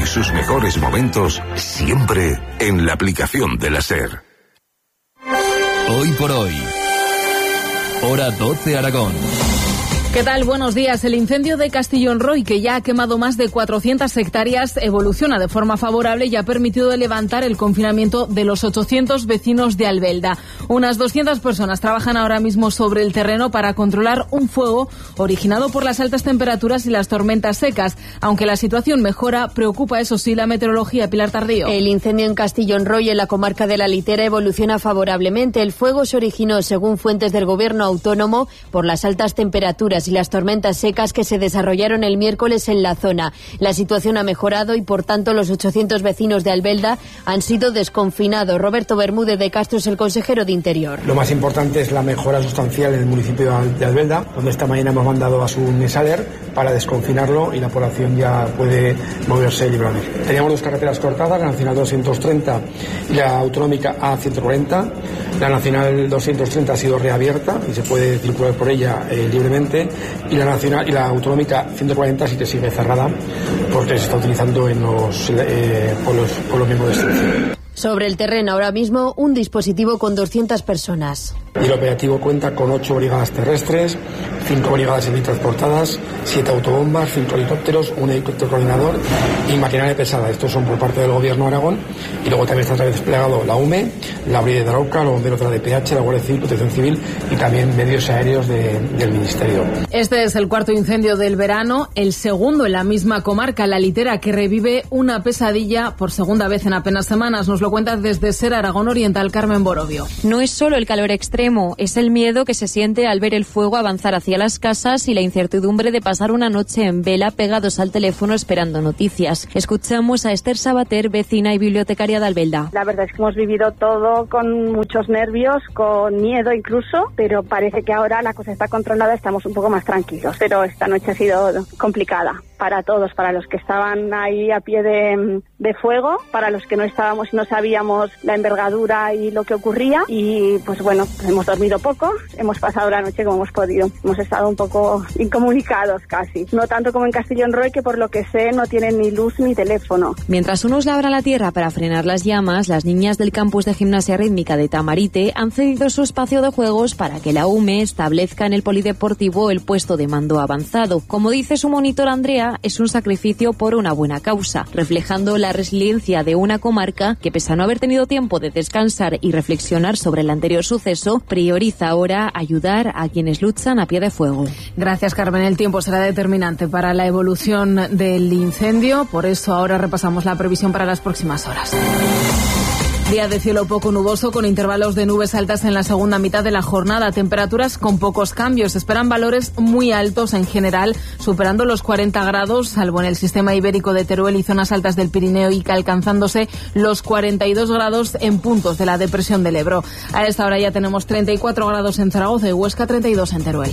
vivir sus mejores momentos siempre en la aplicación de la SER. Hoy por hoy. Hora 12 Aragón. ¿Qué tal? Buenos días. El incendio de Castellón Roy, que ya ha quemado más de 400 hectáreas, evoluciona de forma favorable y ha permitido levantar el confinamiento de los 800 vecinos de Albelda. Unas 200 personas trabajan ahora mismo sobre el terreno para controlar un fuego originado por las altas temperaturas y las tormentas secas. Aunque la situación mejora, preocupa, eso sí, la meteorología. Pilar Tardío. El incendio en Castellón Roy, en la comarca de la Litera, evoluciona favorablemente. El fuego se originó, según fuentes del gobierno autónomo, por las altas temperaturas y las tormentas secas que se desarrollaron el miércoles en la zona. La situación ha mejorado y, por tanto, los 800 vecinos de Albelda han sido desconfinados. Roberto Bermúdez de Castro es el consejero de Interior. Lo más importante es la mejora sustancial en el municipio de Albelda, donde esta mañana hemos mandado a su Nesaler para desconfinarlo y la población ya puede moverse libremente. Teníamos dos carreteras cortadas, la Nacional 230 y la Autonómica A140. La Nacional 230 ha sido reabierta y se puede circular por ella libremente. Y la Nacional y la Autonómica 140 sí que sigue cerrada porque se está utilizando en los pueblos mismos de extinción. Sobre el terreno, ahora mismo, un dispositivo con 200 personas. Y el operativo cuenta con 8 brigadas terrestres, 5 brigadas semitransportadas, 7 autobombas, 5 helicópteros, un helicóptero coordinador y maquinaria pesada. Estos son por parte del Gobierno de Aragón. Y luego también está desplegado la UME, la Brigada de Arauca, los bomberos de la DPH, la Guardia Civil, Protección Civil y también medios aéreos del Ministerio. Este es el cuarto incendio del verano, el segundo en la misma comarca, la Litera, que revive una pesadilla por segunda vez en apenas semanas. Nos lo cuenta desde SER Aragón Oriental Carmen Borovio. No es solo el calor extremo, es el miedo que se siente al ver el fuego avanzar hacia las casas y la incertidumbre de pasar una noche en vela pegados al teléfono esperando noticias. Escuchamos a Esther Sabater, vecina y bibliotecaria de Albelda. La verdad es que hemos vivido todo con muchos nervios, con miedo incluso, pero parece que ahora la cosa está controlada, estamos un poco más tranquilos. Pero esta noche ha sido complicada para todos, para los que estaban ahí a pie de fuego, para los que no estábamos y no sabíamos la envergadura y lo que ocurría. Y pues bueno, hemos dormido poco, hemos pasado la noche como hemos podido. Hemos estado un poco incomunicados casi. No tanto como en Castellón Roy, que por lo que sé no tienen ni luz ni teléfono. Mientras unos labran la tierra para frenar las llamas, las niñas del campus de gimnasia rítmica de Tamarite han cedido su espacio de juegos para que la UME establezca en el polideportivo el puesto de mando avanzado. Como dice su monitor Andrea, es un sacrificio por una buena causa, reflejando la resiliencia de una comarca que, pese a no haber tenido tiempo de descansar y reflexionar sobre el anterior suceso, prioriza ahora ayudar a quienes luchan a pie de fuego. Gracias, Carmen. El tiempo será determinante para la evolución del incendio, por eso ahora repasamos la previsión para las próximas horas. Día de cielo poco nuboso con intervalos de nubes altas en la segunda mitad de la jornada. Temperaturas con pocos cambios. Esperan valores muy altos en general, superando los 40 grados, salvo en el sistema ibérico de Teruel y zonas altas del Pirineo, y alcanzándose los 42 grados en puntos de la depresión del Ebro. A esta hora ya tenemos 34 grados en Zaragoza y Huesca, 32 en Teruel.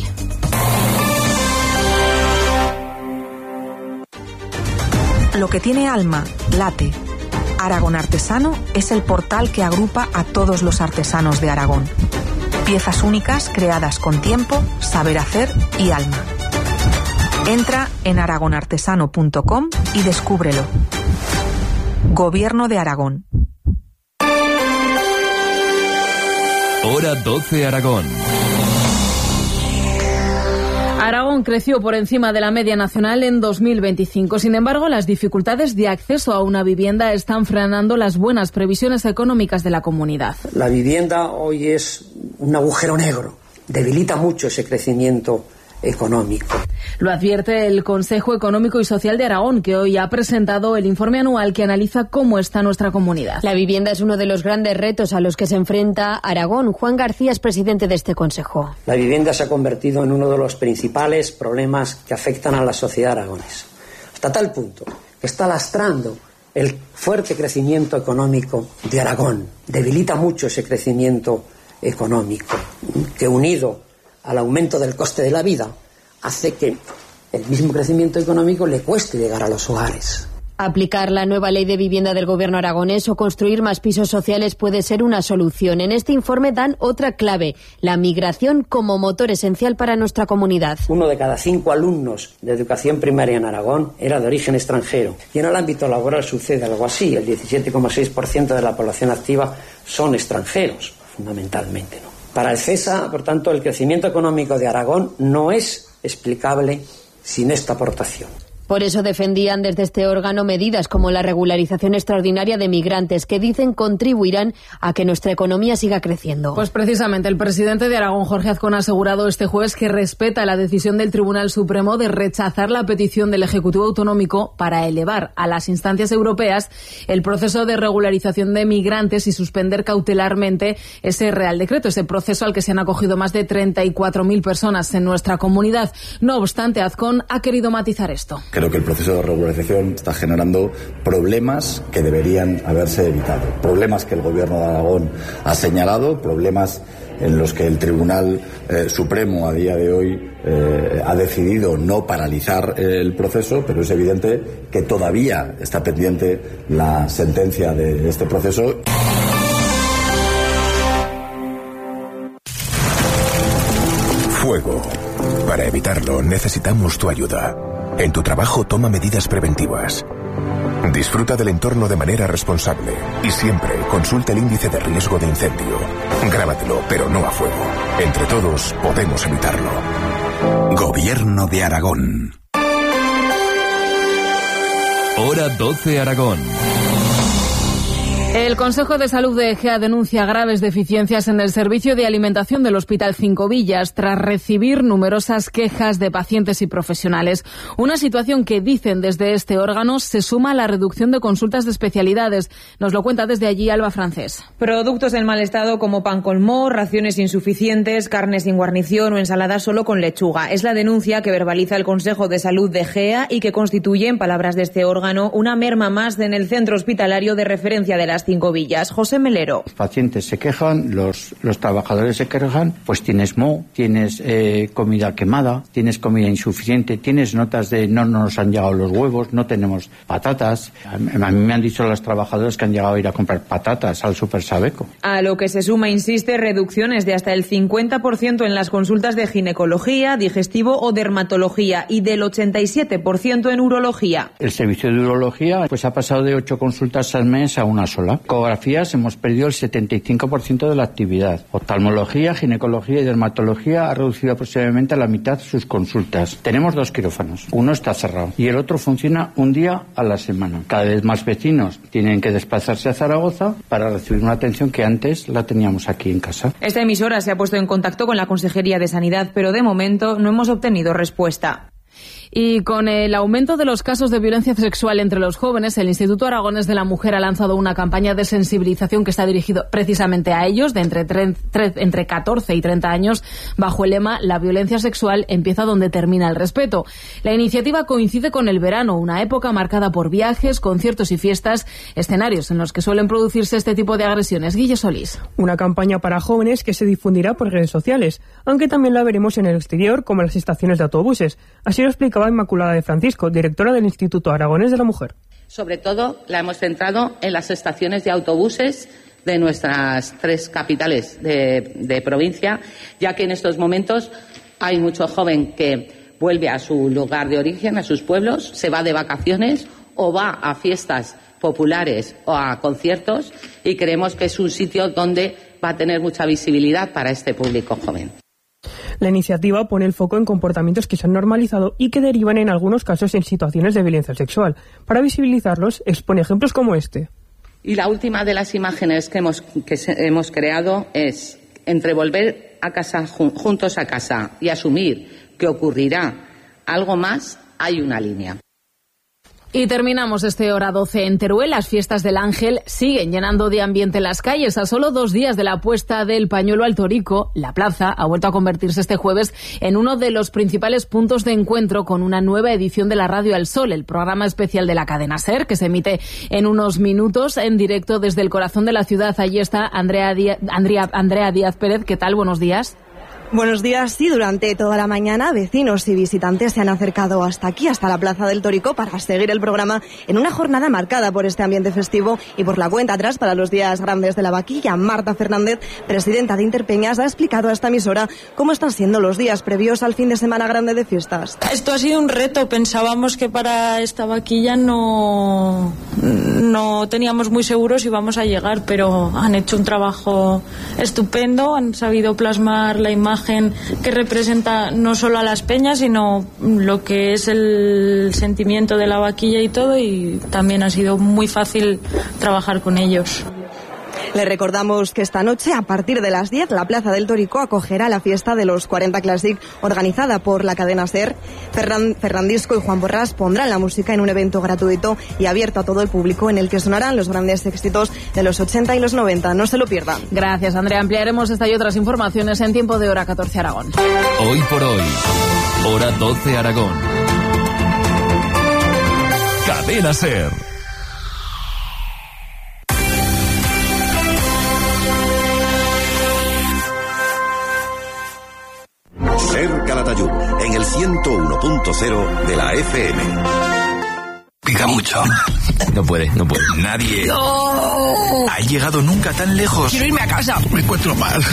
Lo que tiene alma, late. Aragón Artesano es el portal que agrupa a todos los artesanos de Aragón. Piezas únicas creadas con tiempo, saber hacer y alma. Entra en aragonartesano.com y descúbrelo. Gobierno de Aragón. Hora 12 Aragón. Aragón creció por encima de la media nacional en 2025. Sin embargo, las dificultades de acceso a una vivienda están frenando las buenas previsiones económicas de la comunidad. La vivienda hoy es un agujero negro. Debilita mucho ese crecimiento económico. Lo advierte el Consejo Económico y Social de Aragón, que hoy ha presentado el informe anual que analiza cómo está nuestra comunidad. La vivienda es uno de los grandes retos a los que se enfrenta Aragón. Juan García es presidente de este consejo. La vivienda se ha convertido en uno de los principales problemas que afectan a la sociedad aragonesa, hasta tal punto que está lastrando el fuerte crecimiento económico de Aragón. Debilita mucho ese crecimiento económico, que unido al aumento del coste de la vida hace que el mismo crecimiento económico le cueste llegar a los hogares. Aplicar la nueva ley de vivienda del gobierno aragonés o construir más pisos sociales puede ser una solución. En este informe dan otra clave, la migración como motor esencial para nuestra comunidad. 1 de cada 5 alumnos de educación primaria en Aragón era de origen extranjero. Y en el ámbito laboral sucede algo así. El 17,6% de la población activa son extranjeros, fundamentalmente, ¿no? Para el CESA, por tanto, el crecimiento económico de Aragón no es explicable sin esta aportación. Por eso defendían desde este órgano medidas como la regularización extraordinaria de migrantes que dicen contribuirán a que nuestra economía siga creciendo. Pues precisamente el presidente de Aragón, Jorge Azcón, ha asegurado este jueves que respeta la decisión del Tribunal Supremo de rechazar la petición del Ejecutivo Autonómico para elevar a las instancias europeas el proceso de regularización de migrantes y suspender cautelarmente ese Real Decreto, ese proceso al que se han acogido más de 34.000 personas en nuestra comunidad. No obstante, Azcón ha querido matizar esto. Creo que el proceso de regularización está generando problemas que deberían haberse evitado. Problemas que el Gobierno de Aragón ha señalado, problemas en los que el Tribunal Supremo a día de hoy ha decidido no paralizar el proceso, pero es evidente que todavía está pendiente la sentencia de este proceso. Fuego. Para evitarlo necesitamos tu ayuda. En tu trabajo toma medidas preventivas. Disfruta del entorno de manera responsable y siempre consulta el índice de riesgo de incendio. Grábatelo, pero no a fuego. Entre todos podemos evitarlo. Gobierno de Aragón. Hora 12 Aragón. El Consejo de Salud de Egea denuncia graves deficiencias en el servicio de alimentación del Hospital Cinco Villas tras recibir numerosas quejas de pacientes y profesionales. Una situación que, dicen desde este órgano, se suma a la reducción de consultas de especialidades. Nos lo cuenta desde allí Alba Francés. Productos en mal estado como pan con moho, raciones insuficientes, carne sin guarnición o ensalada solo con lechuga. Es la denuncia que verbaliza el Consejo de Salud de Egea y que constituye, en palabras de este órgano, una merma más en el centro hospitalario de referencia de las Cinco Villas. José Melero. Los pacientes se quejan, los trabajadores se quejan, pues tienes moho, tienes comida quemada, tienes comida insuficiente, tienes notas de no nos han llegado los huevos, no tenemos patatas. A mí me han dicho los trabajadores que han llegado a ir a comprar patatas al Super Sabeco. A lo que se suma, insiste, reducciones de hasta el 50% en las consultas de ginecología, digestivo o dermatología y del 87% en urología. El servicio de urología pues ha pasado de 8 consultas al mes a una sola. Ecografías hemos perdido el 75% de la actividad. Oftalmología, ginecología y dermatología ha reducido aproximadamente a la mitad sus consultas. Tenemos 2 quirófanos. Uno está cerrado y el otro funciona un día a la semana. Cada vez más vecinos tienen que desplazarse a Zaragoza para recibir una atención que antes la teníamos aquí en casa. Esta emisora se ha puesto en contacto con la Consejería de Sanidad, pero de momento no hemos obtenido respuesta. Y con el aumento de los casos de violencia sexual entre los jóvenes, el Instituto Aragonés de la Mujer ha lanzado una campaña de sensibilización que está dirigido precisamente a ellos, de entre 14 y 30 años, bajo el lema «La violencia sexual empieza donde termina el respeto». La iniciativa coincide con el verano, una época marcada por viajes, conciertos y fiestas, escenarios en los que suelen producirse este tipo de agresiones. Guille Solís. Una campaña para jóvenes que se difundirá por redes sociales, aunque también la veremos en el exterior, como en las estaciones de autobuses. Así lo explicaba Inmaculada de Francisco, directora del Instituto Aragonés de la Mujer. Sobre todo la hemos centrado en las estaciones de autobuses de nuestras 3 capitales de provincia, ya que en estos momentos hay mucho joven que vuelve a su lugar de origen, a sus pueblos, se va de vacaciones o va a fiestas populares o a conciertos, y creemos que es un sitio donde va a tener mucha visibilidad para este público joven. La iniciativa pone el foco en comportamientos que se han normalizado y que derivan en algunos casos en situaciones de violencia sexual. Para visibilizarlos, expone ejemplos como este. Y la última de las imágenes que hemos creado es: entre volver a casa juntos a casa y asumir que ocurrirá algo más, hay una línea. Y terminamos este Hora 12 en Teruel. Las fiestas del Ángel siguen llenando de ambiente las calles. A solo 2 días de la puesta del pañuelo al Torico, la plaza ha vuelto a convertirse este jueves en uno de los principales puntos de encuentro con una nueva edición de la Radio al Sol, el programa especial de la cadena SER, que se emite en unos minutos en directo desde el corazón de la ciudad. Allí está Andrea Díaz Pérez. ¿Qué tal? Buenos días. Buenos días. Sí, durante toda la mañana vecinos y visitantes se han acercado hasta aquí, hasta la Plaza del Tórico, para seguir el programa en una jornada marcada por este ambiente festivo y por la cuenta atrás para los días grandes de la vaquilla. Marta Fernández, presidenta de Interpeñas, ha explicado a esta emisora cómo están siendo los días previos al fin de semana grande de fiestas. Esto ha sido un reto. Pensábamos que para esta vaquilla no teníamos muy seguros si íbamos a llegar, pero han hecho un trabajo estupendo, han sabido plasmar la imagen que representa no solo a las peñas, sino lo que es el sentimiento de la vaquilla y todo, y también ha sido muy fácil trabajar con ellos. Le recordamos que esta noche, a partir de las 10, la Plaza del Tórico acogerá la fiesta de los 40 Classic, organizada por la cadena SER. Fernandisco y Juan Borrás pondrán la música en un evento gratuito y abierto a todo el público, en el que sonarán los grandes éxitos de los 80 y los 90. No se lo pierdan. Gracias, Andrea. Ampliaremos esta y otras informaciones en tiempo de Hora 14 Aragón. Hoy por hoy, Hora 12 Aragón. Cadena SER. SER Calatayud, en el 101.0 de la FM. Pica mucho. No puede. Nadie ha llegado nunca tan lejos. Quiero irme a casa. Me encuentro mal.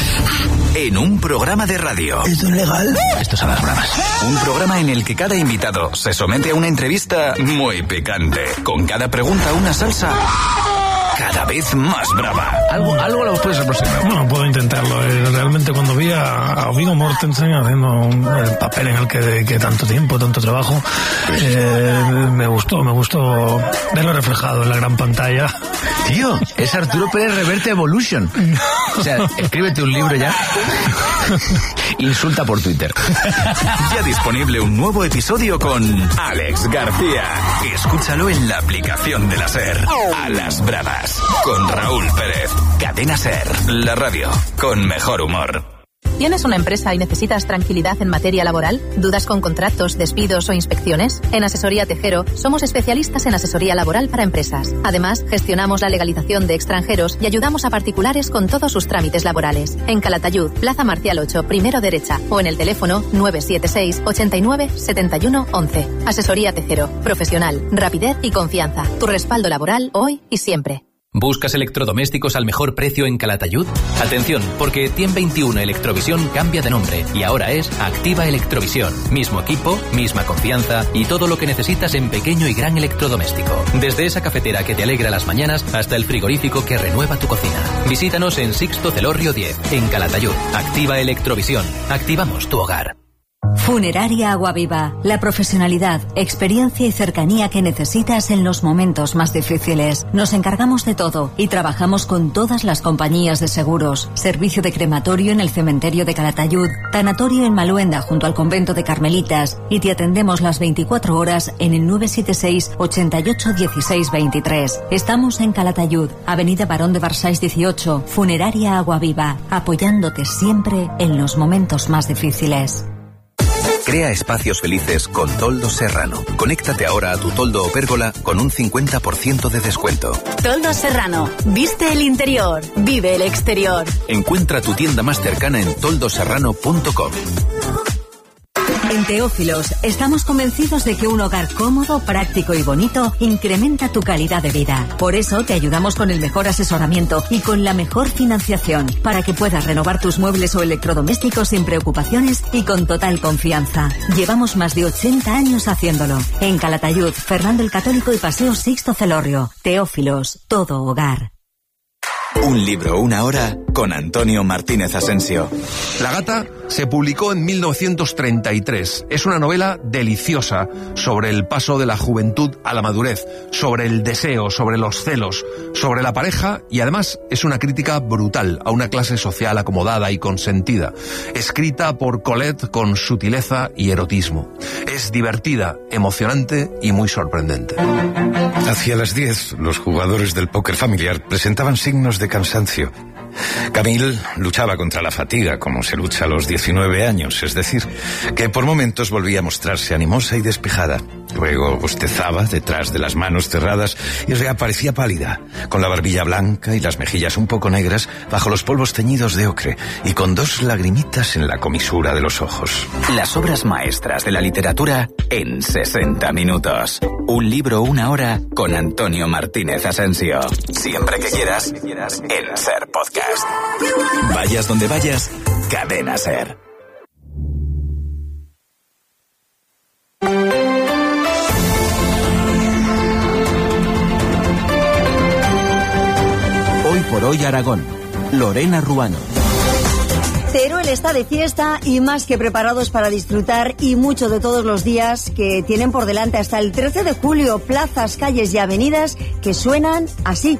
En un programa de radio. ¿Esto es legal? Esto es a las bravas. Un programa en el que cada invitado se somete a una entrevista muy picante. Con cada pregunta una salsa cada vez más brava. Algo lo puedes aproximar. No, puedo intentarlo. Realmente cuando vi a Viggo Mortensen haciendo el papel en el que tanto tiempo, tanto trabajo, me gustó verlo reflejado en la gran pantalla. Tío, es Arturo Pérez Reverte Evolution. O sea, escríbete un libro ya. Insulta por Twitter. Ya disponible un nuevo episodio con Alex García. Escúchalo en la aplicación de la SER. A las bravas. Con Raúl Pérez. Cadena SER. La radio con mejor humor. ¿Tienes una empresa y necesitas tranquilidad en materia laboral? ¿Dudas con contratos, despidos o inspecciones? En Asesoría Tejero somos especialistas en asesoría laboral para empresas. Además, gestionamos la legalización de extranjeros y ayudamos a particulares con todos sus trámites laborales. En Calatayud, Plaza Marcial 8, primero derecha, o en el teléfono 976 89 71 11. Asesoría Tejero. Profesional, rapidez y confianza. Tu respaldo laboral hoy y siempre. ¿Buscas electrodomésticos al mejor precio en Calatayud? Atención, porque TIEM 21 Electrovisión cambia de nombre y ahora es Activa Electrovisión. Mismo equipo, misma confianza y todo lo que necesitas en pequeño y gran electrodoméstico. Desde esa cafetera que te alegra las mañanas hasta el frigorífico que renueva tu cocina. Visítanos en Sixto Celorrio 10, en Calatayud. Activa Electrovisión. Activamos tu hogar. Funeraria Aguaviva, la profesionalidad, experiencia y cercanía que necesitas en los momentos más difíciles. Nos encargamos de todo y trabajamos con todas las compañías de seguros. Servicio de crematorio en el cementerio de Calatayud, tanatorio en Maluenda junto al convento de Carmelitas, y te atendemos las 24 horas en el 976 88 16 23. Estamos en Calatayud, Avenida Barón de Barsáis 18, Funeraria Aguaviva, apoyándote siempre en los momentos más difíciles. Crea espacios felices con Toldos Serrano. Conéctate ahora a tu toldo o pérgola con un 50% de descuento. Toldos Serrano. Viste el interior. Vive el exterior. Encuentra tu tienda más cercana en toldoserrano.com. En Teófilos estamos convencidos de que un hogar cómodo, práctico y bonito incrementa tu calidad de vida. Por eso te ayudamos con el mejor asesoramiento y con la mejor financiación para que puedas renovar tus muebles o electrodomésticos sin preocupaciones y con total confianza. Llevamos más de 80 años haciéndolo. En Calatayud, Fernando el Católico y Paseo Sixto Celorrio. Teófilos, todo hogar. Un libro, una hora, con Antonio Martínez Asensio. La gata se publicó en 1933. Es una novela deliciosa sobre el paso de la juventud a la madurez, sobre el deseo, sobre los celos, sobre la pareja, y además es una crítica brutal a una clase social acomodada y consentida, escrita por Colette con sutileza y erotismo. Es divertida, emocionante y muy sorprendente. Hacia las 10, los jugadores del póker familiar presentaban signos de cansancio. Camille luchaba contra la fatiga como se lucha a los 19 años, es decir, que por momentos volvía a mostrarse animosa y despejada. Luego bostezaba detrás de las manos cerradas y reaparecía pálida, con la barbilla blanca y las mejillas un poco negras bajo los polvos teñidos de ocre y con 2 lagrimitas en la comisura de los ojos. Las obras maestras de la literatura en 60 minutos. Un libro, una hora con Antonio Martínez Asensio. Siempre que quieras, en Ser Podcast. Vayas donde vayas, Cadena Ser. Hoy por hoy Aragón. Lorena Ruano. Teruel está de fiesta y más que preparados para disfrutar y mucho de todos los días que tienen por delante hasta el 13 de julio, plazas, calles y avenidas que suenan así.